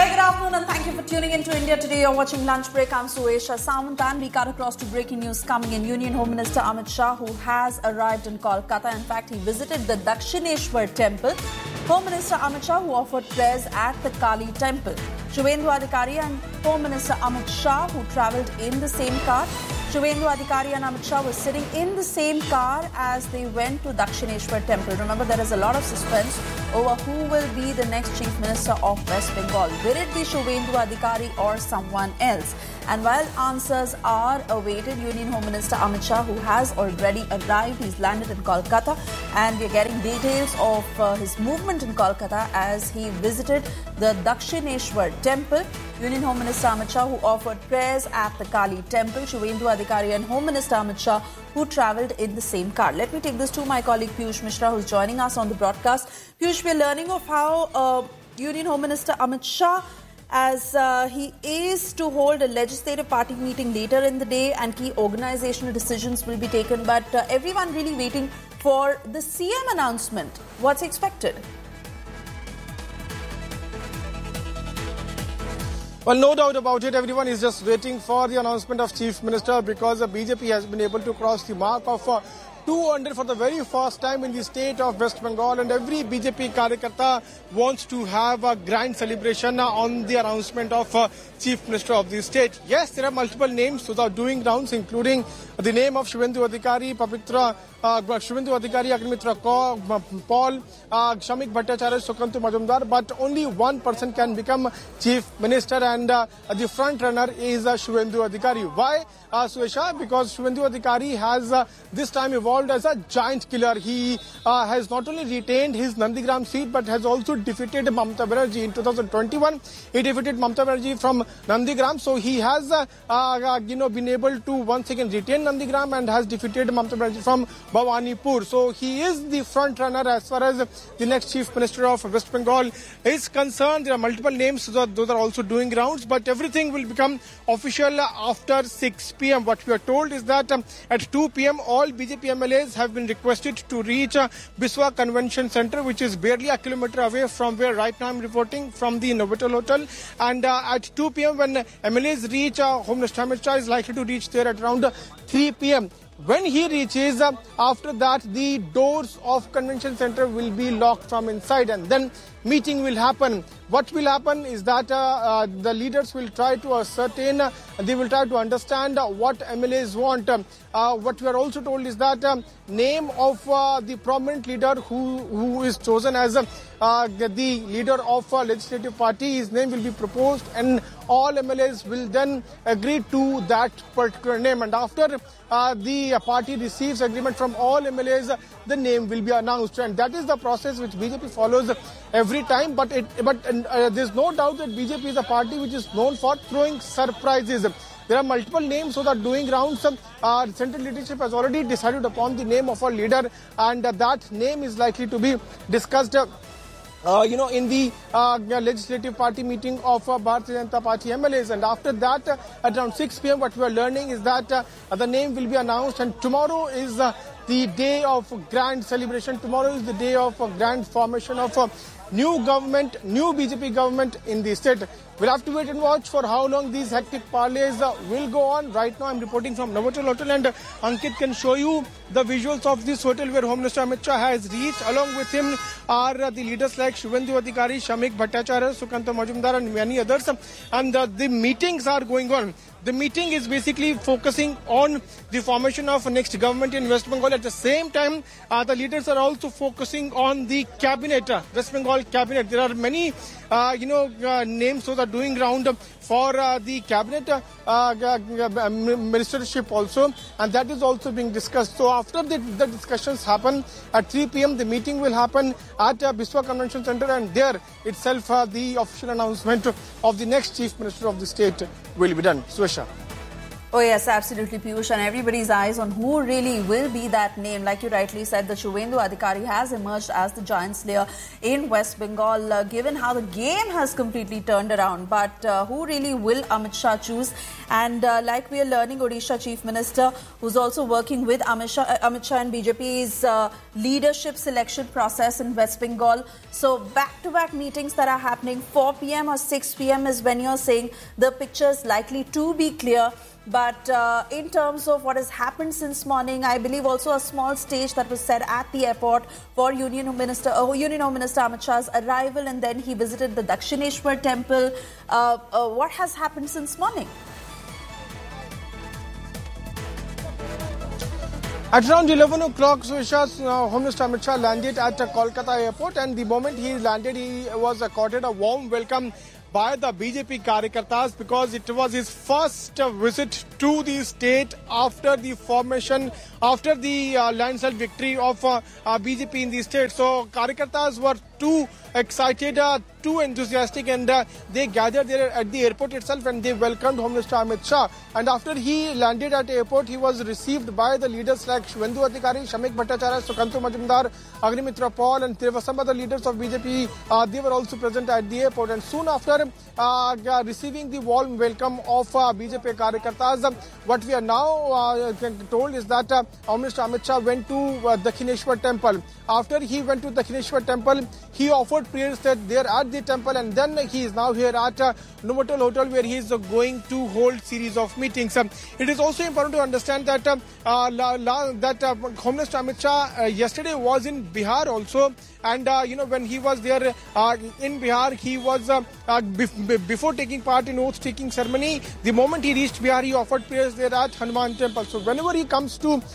Very good afternoon and thank you for tuning in to India Today. You're watching Lunch Break. I'm Suesha Samant and we cut across to breaking news coming in. Union Home Minister Amit Shah, who has arrived in Kolkata. In fact, he visited the Dakshineshwar temple. Home Minister Amit Shah, who offered prayers at the Kali temple. Shubhendu Adhikari and Home Minister Amit Shah, who travelled in the same car. Shubhendu Adhikari and Amit Shah were sitting in the same car as they went to Dakshineshwar temple. Remember, there is a lot of suspense over who will be the next Chief Minister of West Bengal. Will it be Shubhendu Adhikari or someone else? And while answers are awaited, Union Home Minister Amit Shah, who has already arrived, he's landed in Kolkata, and we're getting details of his movement in Kolkata as he visited the Dakshineshwar temple. Union Home Minister Amit Shah, who offered prayers at the Kali temple. Shubhendu Adhikari and Home Minister Amit Shah, who travelled in the same car. Let me take this to my colleague Piyush Mishra, who's joining us on the broadcast. Piyush, we're learning of how Union Home Minister Amit Shah, as he is to hold a legislative party meeting later in the day and key organizational decisions will be taken. But everyone really waiting for the CM announcement. What's expected? Well, no doubt about it. Everyone is just waiting for the announcement of Chief Minister because the BJP has been able to cross the mark of 200 for the very first time in the state of West Bengal, and every BJP Karyakarta wants to have a grand celebration on the announcement of Chief Minister of the state. Yes, there are multiple names who are doing rounds, including the name of Shubhendu Adhikari, Shubhendu Adhikari, Agnimitra Paul, Shamik Bhattacharya, Sukhantu Majumdar, but only one person can become Chief Minister, and the front runner is Shubhendu Adhikari. Why, Suesha? Because Shubhendu Adhikari has this time evolved as a giant killer. He has not only retained his Nandigram seat but has also defeated Mamata Banerjee in 2021. He defeated Mamata Banerjee from Nandigram, so he has been able to once again retain Nandigram and has defeated Mamata Banerjee from Bhawanipur. So he is the front runner as far as the next Chief Minister of West Bengal is concerned. There are multiple names, those are also doing rounds, but everything will become official after 6 p.m. What we are told is that at 2 p.m. all BJP MLAs have been requested to reach Biswa Convention Center, which is barely a kilometer away from where right now I'm reporting from the Novotel Hotel. And at 2 p.m. when MLAs reach, Home Minister Amit Shah is likely to reach there at around 3 p.m. When he reaches, after that, the doors of Convention Center will be locked from inside and then meeting will happen. What will happen is that the leaders will try to ascertain, they will try to understand what MLAs want. What we are also told is that name of the prominent leader who is chosen as the leader of a legislative party, his name will be proposed and all MLAs will then agree to that particular name. And after the party receives agreement from all MLAs, the name will be announced. And that is the process which BJP follows every time. But there's no doubt that BJP is a party which is known for throwing surprises. There are multiple names who are doing rounds. Central leadership has already decided upon the name of a leader, and that name is likely to be discussed in the legislative party meeting of Bharatiya Janata Party MLAs. And after that, at around 6 p.m., what we are learning is that the name will be announced, and tomorrow is the day of grand celebration. Tomorrow is the day of grand formation of new government, new BJP government in the state. We'll have to wait and watch for how long these hectic parleys will go on. Right now, I'm reporting from Novotel Hotel, and Ankit can show you the visuals of this hotel where Home Minister Amit Shah has reached. Along with him are the leaders like Shubhendu Adhikari, Shamik Bhattacharya, Sukhantu Majumdar, and many others. And the meetings are going on. The meeting is basically focusing on the formation of next government in West Bengal. At the same time, the leaders are also focusing on the cabinet, West Bengal cabinet. There are many, names that are doing round for the cabinet ministership also, and that is also being discussed. So after the discussions happen at 3 p.m., the meeting will happen at Biswa Convention Center, and there itself the official announcement of the next Chief Minister of the state will be done. Suesha. Oh yes, absolutely, Piyush, and everybody's eyes on who really will be that name. Like you rightly said, the Shubhendu Adhikari has emerged as the giant slayer in West Bengal, given how the game has completely turned around. But who really will Amit Shah choose? And like we are learning, Odisha Chief Minister, who's also working with Amit Shah and BJP's leadership selection process in West Bengal. So back-to-back meetings that are happening, 4 p.m. or 6 p.m. is when you're saying the picture is likely to be clear. But in terms of what has happened since morning, I believe also a small stage that was set at the airport for Union Home Minister Amit Shah's arrival, and then he visited the Dakshineshwar temple. What has happened since morning? At around 11 o'clock, Suisha's Home Minister Amit Shah landed at Kolkata airport, and the moment he landed, he was accorded a warm welcome by the BJP Karyakartas because it was his first visit to the state after the formation, after the landslide victory of BJP in the state. So Karyakartas were too excited, too enthusiastic, and they gathered there at the airport itself and they welcomed Home Minister Amit Shah. And after he landed at the airport, he was received by the leaders like Shubhendu Adhikari, Shamik Bhattacharya, Sukhantu Majumdar, Agnimitra Paul, and there were some other leaders of BJP. They were also present at the airport. And soon after receiving the warm welcome of BJP Karyakartas, what we are now told is that Home Minister Amit Shah went to Dakshineshwar temple. After he went to Dakshineshwar temple, he offered prayers there at the temple, and then he is now here at Novotel Hotel, where he is going to hold series of meetings. It is also important to understand that Home Minister Amit Shah yesterday was in Bihar also, and when he was there in Bihar, he was before taking part in oath-taking ceremony. The moment he reached Bihar, he offered prayers there at Hanuman temple. So whenever he goes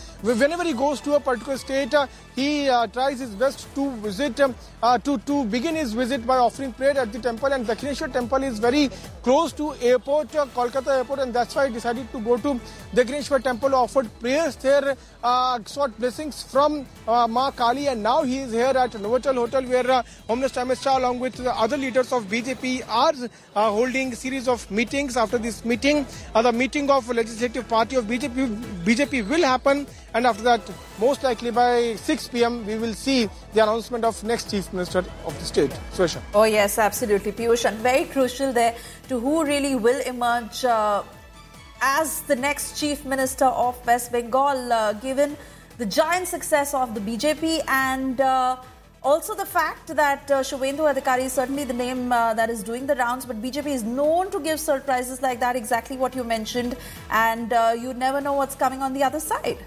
to a particular state, he tries his best to visit, to begin his visit by offering prayer at the temple. And Dakshineshwar temple is very close to airport, Kolkata airport, and that's why he decided to go to Dakshineshwar temple, offered prayers there, sought blessings from Ma Kali, and now he is here at Novotel Hotel, where Home Minister Amit Shah along with the other leaders of BJP are holding a series of meetings. After this meeting, the meeting of legislative party of BJP will happen, and after that, most likely by 6 p.m. we will see the announcement of next Chief Minister of the state. Suesha. Oh yes, absolutely, Piyush, and very crucial there to who really will emerge as the next Chief Minister of West Bengal, given the giant success of the BJP and also the fact that Shubhendu Adhikari is certainly the name that is doing the rounds, but BJP is known to give surprises like that, exactly what you mentioned, and you never know what's coming on the other side.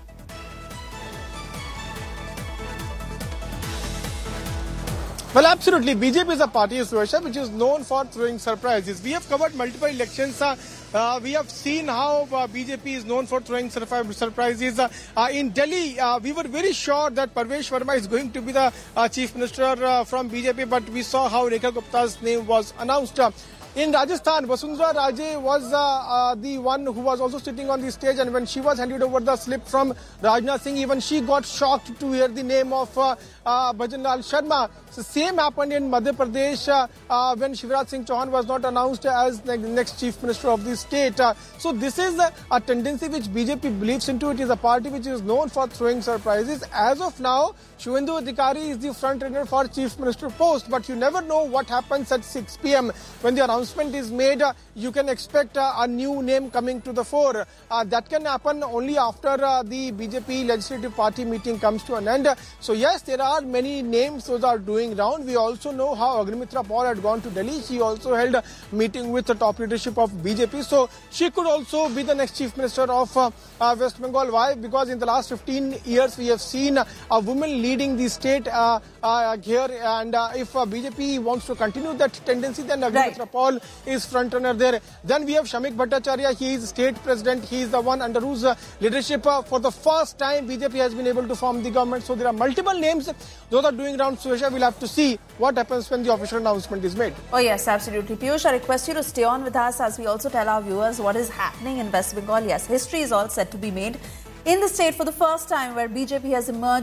Well, absolutely. BJP is a party, Suesha, which is known for throwing surprises. We have covered multiple elections. We have seen how BJP is known for throwing surprises. In Delhi, we were very sure that Parvesh Verma is going to be the Chief Minister from BJP, but we saw how Rekha Gupta's name was announced. In Rajasthan, Vasundhara Raje was the one who was also sitting on the stage, and when she was handed over the slip from Rajnath Singh, even she got shocked to hear the name of Bhajanlal Sharma. So same happened in Madhya Pradesh when Shivraj Singh Chauhan was not announced as the next Chief Minister of the state. So this is a tendency which BJP believes into. It is a party which is known for throwing surprises. As of now, Shubhendu Adhikari is the front runner for Chief Minister post, but you never know what happens at 6 p.m. when the announcement is made. You can expect a new name coming to the fore. That can happen only after the BJP Legislative Party meeting comes to an end. So yes, there are many names those are doing round. We also know how Agnimitra Paul had gone to Delhi. She also held a meeting with the top leadership of BJP. So she could also be the next Chief Minister of West Bengal. Why? Because in the last 15 years, we have seen a woman leading the state here. And if BJP wants to continue that tendency, then Agnimitra Paul is front runner there. Then we have Shamik Bhattacharya. He is state president. He is the one under whose leadership for the first time BJP has been able to form the government. So there are multiple names. Those are doing round. Suesha, we'll have to see what happens when the official announcement is made. Oh yes, absolutely. Piyush, I request you to stay on with us as we also tell our viewers what is happening in West Bengal. Yes, history is all set to be made in the state for the first time, where BJP has emerged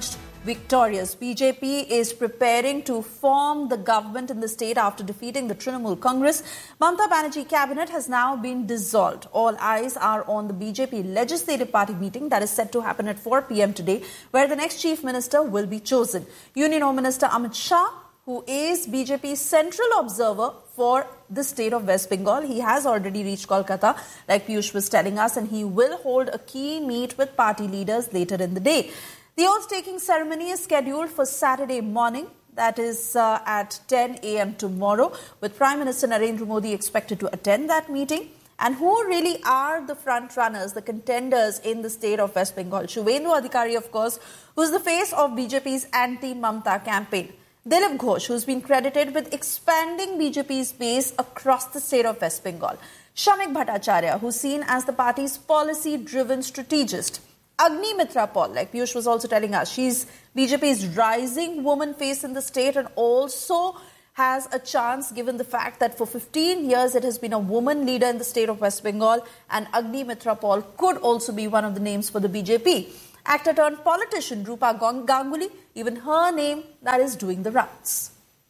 victorious. BJP is preparing to form the government in the state after defeating the Trinamool Congress. Mamata Banerjee cabinet has now been dissolved. All eyes are on the BJP Legislative Party meeting that is set to happen at 4 p.m. today, where the next chief minister will be chosen. Union Home Minister Amit Shah, who is BJP's central observer for the state of West Bengal, he has already reached Kolkata, like Piyush was telling us, and he will hold a key meet with party leaders later in the day. The oath-taking ceremony is scheduled for Saturday morning, that is at 10 a.m. tomorrow, with Prime Minister Narendra Modi expected to attend that meeting. And who really are the front runners, the contenders in the state of West Bengal? Shubhendu Adhikari, of course, who is the face of BJP's anti-Mamata campaign. Dilip Ghosh, who's been credited with expanding BJP's base across the state of West Bengal. Shamik Bhattacharya, who's seen as the party's policy-driven strategist. Agni Mitra Paul, like Piyush was also telling us, she's BJP's rising woman face in the state and also has a chance given the fact that for 15 years it has been a woman leader in the state of West Bengal, and Agni Mitra Paul could also be one of the names for the BJP. Actor turned politician Rupa Ganguly, even her name that is doing the rounds.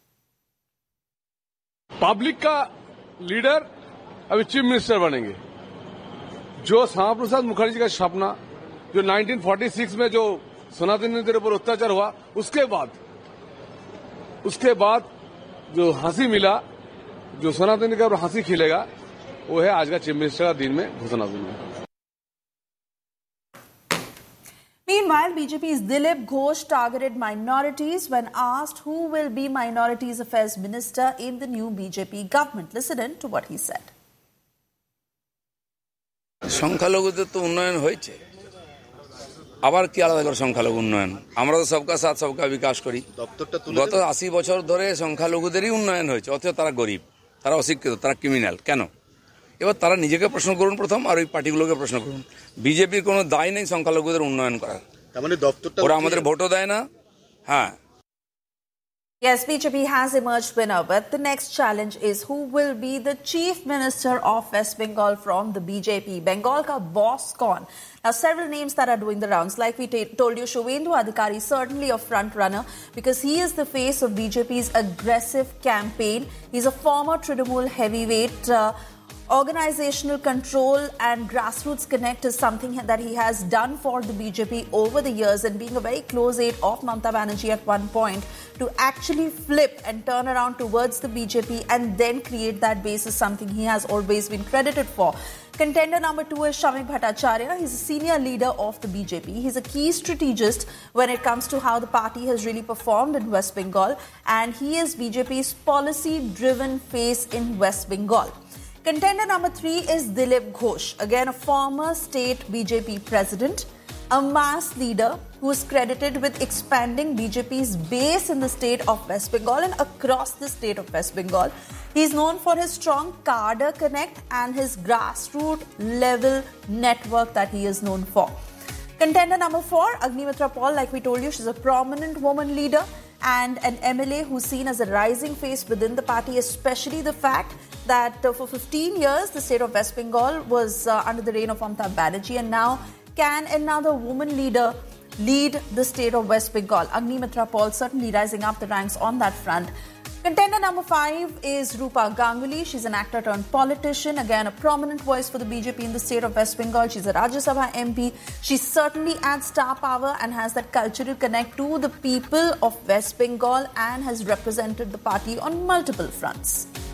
Public का leader अभी chief minister बनेंगे. जो श्यामा प्रसाद मुखर्जी का सपना, जो 1946 में जो सनातनियों के ऊपर अत्याचार हुआ, उसके बाद जो हंसी मिला, जो सनातनी का हंसी खिलेगा, वो है आज का चीफ मिनिस्टर का दिन में घोषणा दूंगा. Meanwhile, BJP's Dilip Ghosh targeted minorities when asked who will be Minorities Affairs Minister in the new BJP government. Listen in to what he said. সংখ্যালঘুদের তো উন্নয়ন হয়েছে, আবার কি আলাদা করে সংখ্যালঘু উন্নয়ন? আমরা তো সবকা সাথ সবকা বিকাশ করি. গত 80 বছর ধরে সংখ্যালঘুদেরই উন্নয়ন হয়েছে, অথচ তারা গরিব, তারা অশিক্ষিত, তারা ক্রিমিনাল. কেন? এবার তারা নিজেকে প্রশ্ন করুন প্রথম, আর ওই পার্টিগুলোকে প্রশ্ন করুন. বিজেপির কোনো দায় নেই সংখ্যালঘুদের উন্নয়ন করার. ওরা আমাদের ভোটও দেয় না. হ্যাঁ. Yes, BJP has emerged winner, but the next challenge is who will be the chief minister of West Bengal from the BJP. Bengal ka boss kaun? Now, several names that are doing the rounds. Like we told you, Shubhendu Adhikari, certainly a front runner because he is the face of BJP's aggressive campaign. He's a former Trinamool heavyweight. Organizational control and grassroots connect is something that he has done for the BJP over the years, and being a very close aide of Mamata Banerjee at one point to actually flip and turn around towards the BJP and then create that base is something he has always been credited for. Contender number 2 is Shamik Bhattacharya. He's a senior leader of the BJP. He's a key strategist when it comes to how the party has really performed in West Bengal, and he is BJP's policy-driven face in West Bengal. Contender number 3 is Dilip Ghosh, again a former state BJP president, a mass leader who is credited with expanding BJP's base in the state of West Bengal and across the state of West Bengal. He is known for his strong cadre connect and his grassroots level network that he is known for. Contender number 4, Agni Mitra Paul, like we told you, she's a prominent woman leader and an MLA who's seen as a rising face within the party, especially the fact that for 15 years the state of West Bengal was under the reign of Mamata Banerjee, and now can another woman leader lead the state of West Bengal? Agni Mitra Paul certainly rising up the ranks on that front. Contender number 5 is Rupa Ganguly. She's an actor turned politician, again a prominent voice for the BJP in the state of West Bengal. She's a Rajya Sabha MP. She certainly adds star power and has that cultural connect to the people of West Bengal and has represented the party on multiple fronts.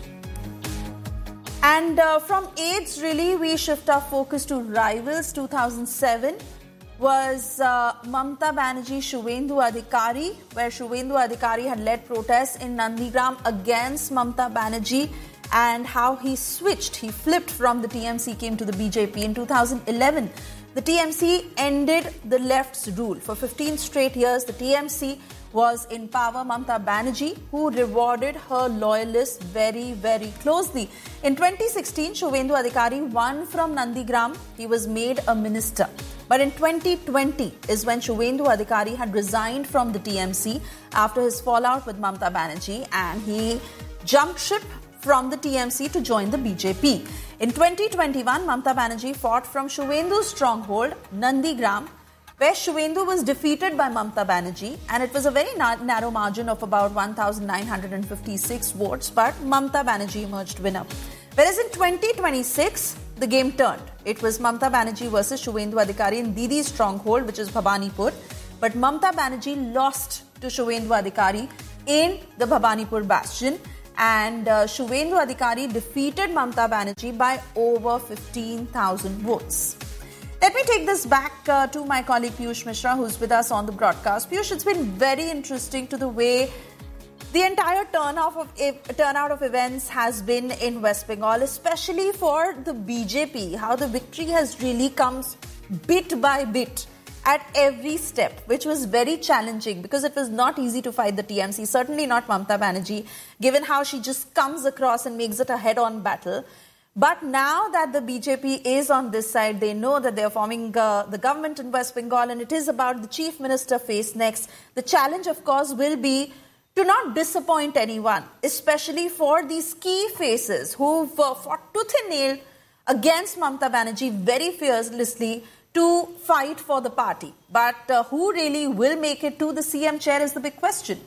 And from aides, really, we shift our focus to rivals. 2007 was Mamata Banerjee, Shubhendu Adhikari, where Shubhendu Adhikari had led protests in Nandigram against Mamata Banerjee, and how he switched, he flipped from the TMC, came to the BJP. In 2011, the TMC ended the left's rule. For 15 straight years, the TMC was in power. Mamata Banerjee, who rewarded her loyalists very, very closely. In 2016, Shubhendu Adhikari won from Nandigram. He was made a minister. But in 2020 is when Shubhendu Adhikari had resigned from the TMC after his fallout with Mamata Banerjee, and he jumped ship from the TMC to join the BJP. In 2021, Mamata Banerjee fought from Shubhendu's stronghold, Nandigram, where Shuvendu was defeated by Mamta Banerjee, and it was a very narrow margin of about 1,956 votes, but Mamta Banerjee emerged winner. Whereas in 2026, the game turned. It was Mamta Banerjee versus Shuvendu Adhikari in Didi's stronghold, which is Bhabanipur. But Mamta Banerjee lost to Shuvendu Adhikari in the Bhabanipur bastion, and Shuvendu Adhikari defeated Mamta Banerjee by over 15,000 votes. Let me take this back to my colleague Piyush Mishra, who's with us on the broadcast. Piyush, it's been very interesting to the way the entire turnout of events has been in West Bengal, especially for the BJP, how the victory has really come bit by bit at every step, which was very challenging because it was not easy to fight the TMC, certainly not Mamta Banerjee, given how she just comes across and makes it a head-on battle. But now that the BJP is on this side, they know that they are forming the government in West Bengal, and it is about the Chief Minister face next. The challenge, of course, will be to not disappoint anyone, especially for these key faces who've fought tooth and nail against Mamta Banerjee very fearlessly to fight for the party. But who really will make it to the CM chair is the big question.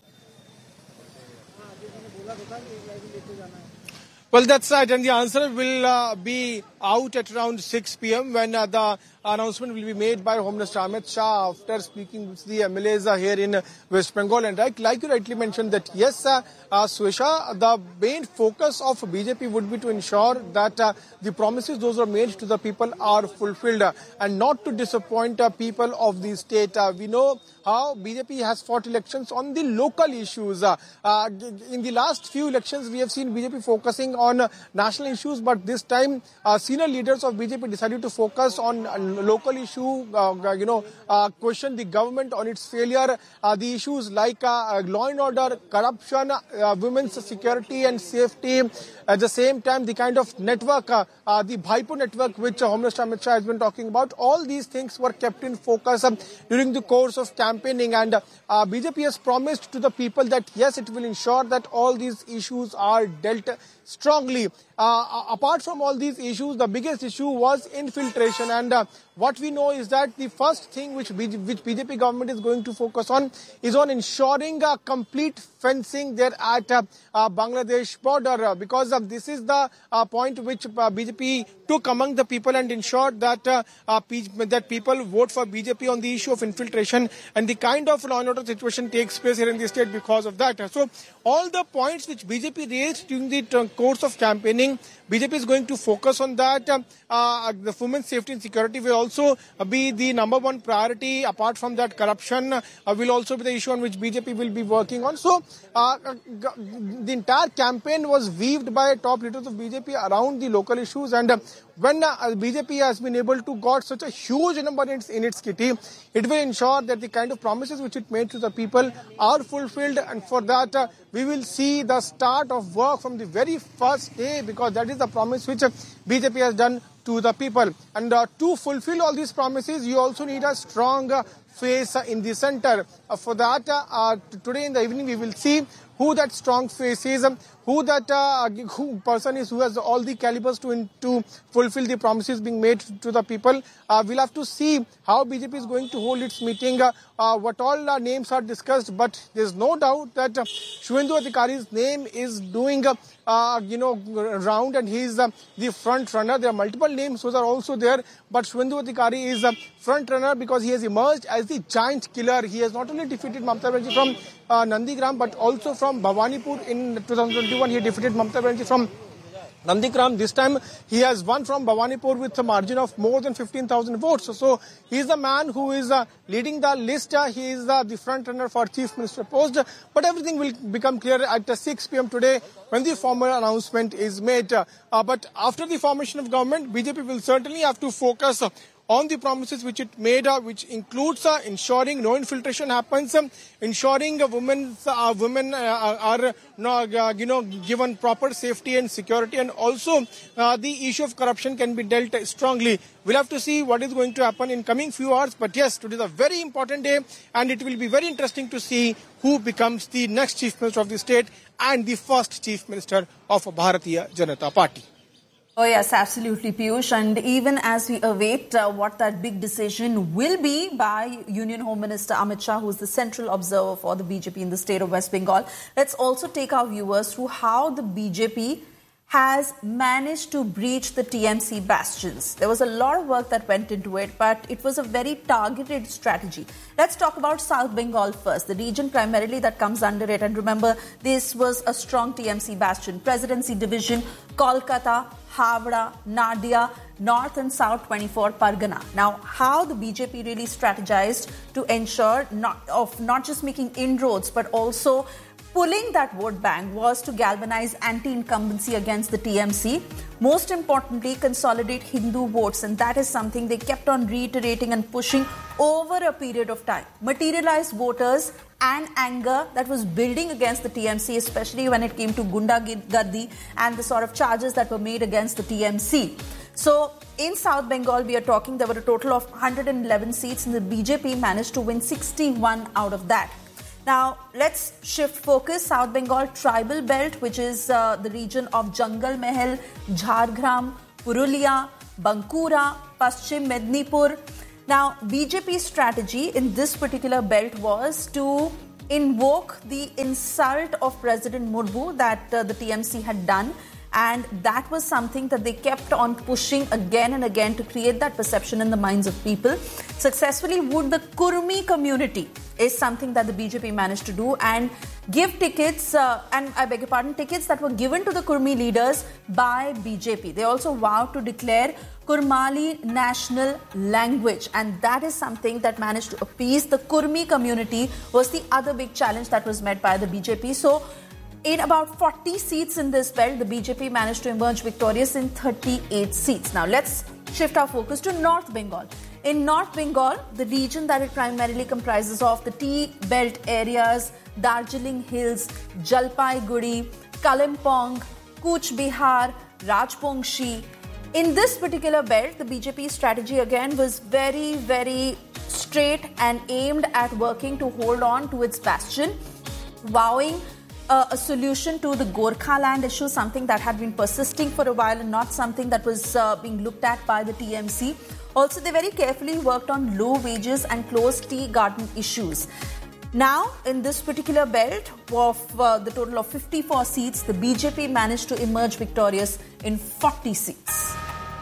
Well, that's right, and the answer will be out at around 6 p.m. when the announcement will be made by Home Minister Amit Shah after speaking with the MLAs here in West Bengal. And like you rightly mentioned that, yes, Swesha, the main focus of BJP would be to ensure that the promises those are made to the people are fulfilled and not to disappoint people of the state. We know how BJP has fought elections on the local issues. In the last few elections, we have seen BJP focusing on national issues, but this time senior leaders of BJP decided to focus on local issue, question the government on its failure, the issues like law and order, corruption, women's security and safety. At the same time, the kind of network, the Bhaipur network, which Home Minister Amit Shah has been talking about, all these things were kept in focus during the course of campaigning. And BJP has promised to the people that, yes, it will ensure that all these issues are dealt strongly. Apart from all these issues, the biggest issue was infiltration. And what we know is that the first thing which BJP government is going to focus on is on ensuring complete fencing there at Bangladesh border, because this is the point which BJP took among the people and ensured that that people vote for BJP on the issue of infiltration, and the kind of law and order situation takes place here in the state because of that. So all the points which BJP raised during the course of campaigning, BJP is going to focus on that. The women's safety and security will also be the number one priority. Apart from that, corruption will also be the issue on which BJP will be working on. So the entire campaign was weaved by top leaders of BJP around the local issues, and when BJP has been able to got such a huge number in its kitty, it will ensure that the kind of promises which it made to the people are fulfilled, and for that we will see the start of work from the very first day, because that is the promise which BJP has done to the people. And to fulfill all these promises, you also need a strong face in the center. For that, today in the evening we will see who that strong face is, who that person is who has all the calibers to fulfill the promises being made to the people. We'll have to see how BJP is going to hold its meeting, what all names are discussed, but there's no doubt that Shuvendu Adhikari's name is doing round, and he is the front runner. There are multiple names those are also there, but Shuvendu Adhikari is a front runner because he has emerged as the giant killer. He has not only defeated Mamta Banerjee from Nandigram, but also from Bhabanipur in 2021. He defeated Mamta Banerjee from Nandigram. This time he has won from Bhabanipur with a margin of more than 15,000 votes. So he is the man who is leading the list. He is the front runner for Chief Minister post. But everything will become clear at 6 p.m. today when the formal announcement is made. But after the formation of government, BJP will certainly have to focus on the promises which it made, which includes ensuring no infiltration happens, ensuring women are given proper safety and security, and also the issue of corruption can be dealt strongly. We'll have to see what is going to happen in coming few hours. But yes, today is a very important day, and it will be very interesting to see who becomes the next Chief Minister of the state and the first Chief Minister of Bharatiya Janata Party. Oh, yes, absolutely, Piyush. And even as we await what that big decision will be by Union Home Minister Amit Shah, who is the central observer for the BJP in the state of West Bengal, let's also take our viewers through how the BJP has managed to breach the TMC bastions. There was a lot of work that went into it, but it was a very targeted strategy. Let's talk about South Bengal first, the region primarily that comes under it. And remember, this was a strong TMC bastion. Presidency division, Kolkata, Havra, Nadia, North and South 24 Pargana. Now, how the BJP really strategized to ensure not just making inroads, but also pulling that vote bank was to galvanize anti-incumbency against the TMC. Most importantly, consolidate Hindu votes, and that is something they kept on reiterating and pushing over a period of time. Materialized voters and anger that was building against the TMC, especially when it came to Gundagardi and the sort of charges that were made against the TMC. So in South Bengal, we are talking, there were a total of 111 seats, and the BJP managed to win 61 out of that. Now, let's shift focus. South Bengal tribal belt, which is the region of Jangal Mahal, Jhargram, Purulia, Bankura, Paschim Mednipur. Now, BJP's strategy in this particular belt was to invoke the insult of President Murmu that the TMC had done. And that was something that they kept on pushing again and again to create that perception in the minds of people. Successfully wooed the Kurmi community is something that the BJP managed to do and give tickets, tickets that were given to the Kurmi leaders by BJP. They also vowed to declare Kurmali national language, and that is something that managed to appease the Kurmi community, was the other big challenge that was met by the BJP. So, in about 40 seats in this belt, the BJP managed to emerge victorious in 38 seats. Now, let's shift our focus to North Bengal. In North Bengal, the region that it primarily comprises of the tea belt areas, Darjeeling Hills, Jalpaiguri, Kalimpong, Cooch Behar, Rajbongshi. In this particular belt, the BJP strategy again was very, very straight and aimed at working to hold on to its bastion, vowing a solution to the Gorkha land issue, something that had been persisting for a while and not something that was being looked at by the TMC. Also, they very carefully worked on low wages and closed tea garden issues. Now, in this particular belt of the total of 54 seats, the BJP managed to emerge victorious in 40 seats.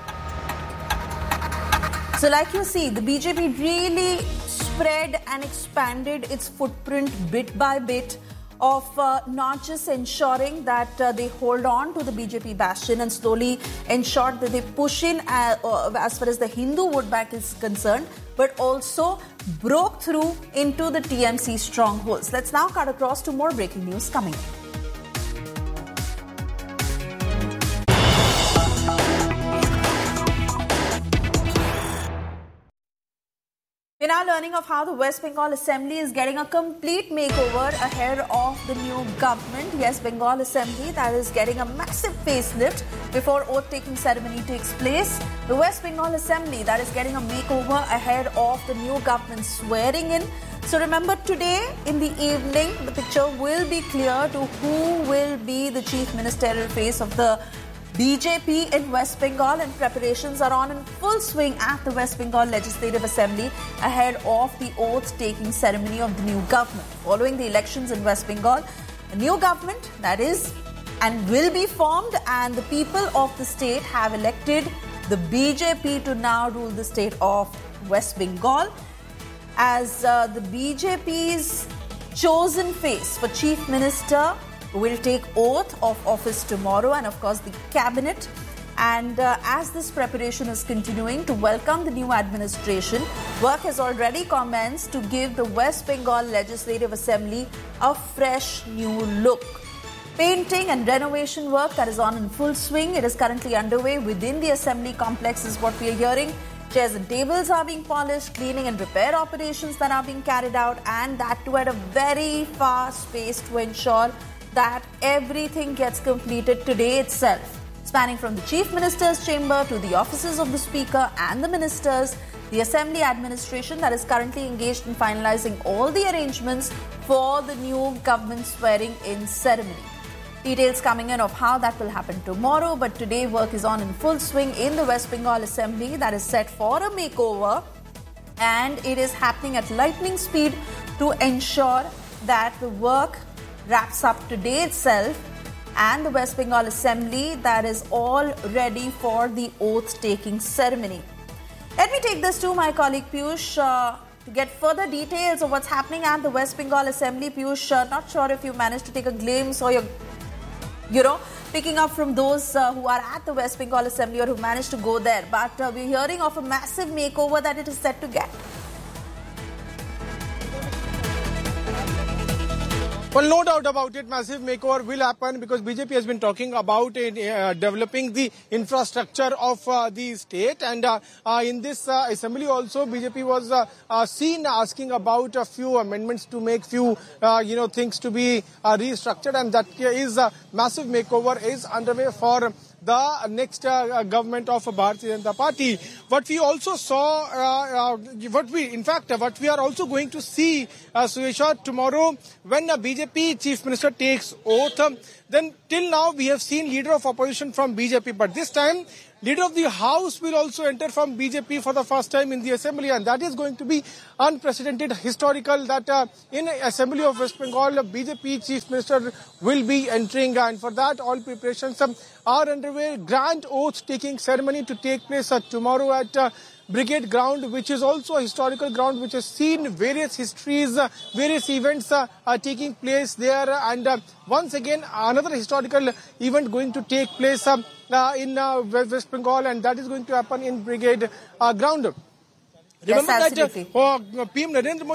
So like you see, the BJP really spread and expanded its footprint bit by bit of not just ensuring that they hold on to the BJP bastion and slowly ensured that they push in as far as the Hindu vote bank is concerned, but also broke through into the TMC strongholds. Let's now cut across to more breaking news coming. We're now learning of how the West Bengal Assembly is getting a complete makeover ahead of the new government. Yes, Bengal Assembly that is getting a massive facelift before oath-taking ceremony takes place. The West Bengal Assembly that is getting a makeover ahead of the new government swearing in. So remember, today in the evening, the picture will be clear to who will be the chief ministerial face of the BJP in West Bengal, and preparations are on in full swing at the West Bengal Legislative Assembly ahead of the oath-taking ceremony of the new government. Following the elections in West Bengal, a new government that is and will be formed, and the people of the state have elected the BJP to now rule the state of West Bengal. As the BJP's chosen face for Chief Minister will take oath of office tomorrow, and of course the cabinet. And as this preparation is continuing to welcome the new administration, work has already commenced to give the West Bengal Legislative Assembly a fresh new look. Painting and renovation work that is on in full swing. It is currently underway within the assembly complex is what we are hearing. Chairs and tables are being polished, cleaning and repair operations that are being carried out, and that too at a very fast pace to ensure that everything gets completed today itself. Spanning from the Chief Minister's chamber to the offices of the Speaker and the Ministers, the Assembly administration that is currently engaged in finalizing all the arrangements for the new government swearing-in ceremony. Details coming in of how that will happen tomorrow, but today work is on in full swing in the West Bengal Assembly that is set for a makeover, and it is happening at lightning speed to ensure that the work wraps up today itself, and the West Bengal Assembly that is all ready for the oath-taking ceremony. Let me take this to my colleague Piyush to get further details of what's happening at the West Bengal Assembly. Piyush, not sure if you managed to take a glimpse or you're picking up from those who are at the West Bengal Assembly or who managed to go there. But we're hearing of a massive makeover that it is set to get. Well, no doubt about it, massive makeover will happen because BJP has been talking about developing the infrastructure of the state, and in this assembly also BJP was seen asking about a few amendments to make few things to be restructured, and that is massive makeover is underway for the next government of Bharatiya Janata Party. What we also saw, what we are also going to see, Suesha, tomorrow when a BJP Chief Minister takes oath, then till now we have seen leader of opposition from BJP, but this time leader of the House will also enter from BJP for the first time in the assembly, and that is going to be unprecedented, historical, that in Assembly of West Bengal, BJP Chief Minister will be entering, and for that all preparations are underway. Grand oath-taking ceremony to take place tomorrow at Brigade Ground, which is also a historical ground which has seen various histories, various events taking place there, and once again another historical event going to take place in West Bengal, and that is going to happen in Brigade Ground. Remember that PM Narendra Modi